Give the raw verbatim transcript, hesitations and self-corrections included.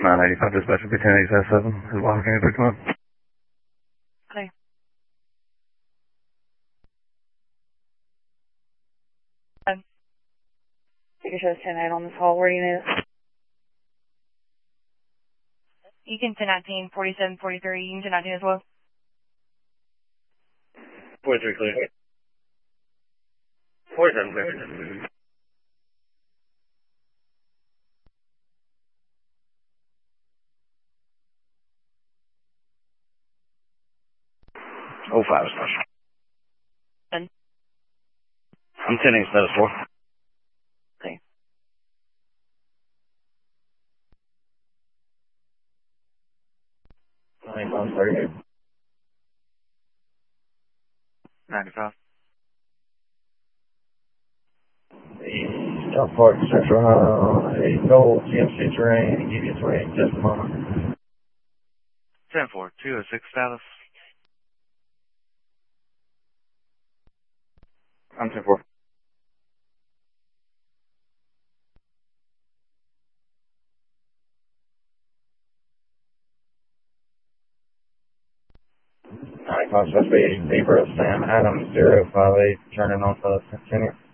nine eighty-five dispatch will be ten eighty-seven. Is Wildcat County pick them up? Okay. Um, you can show us ten eight on this hall. Where do you need it? You can ten nineteen, forty-seven forty-three. You can ten nineteen as well. forty-three clear. forty-seven clear. Oh five special. ten. I'm ten eight status four. Okay. ninety-five thirty-eight. ninety-five. South Park Central, uh, a gold C M C terrain, give you a terrain just a moment. ten four, two oh six status. I'm ten four. Alright, call suspect Zebra Sam Adams zero five eight, turning on for the Senior.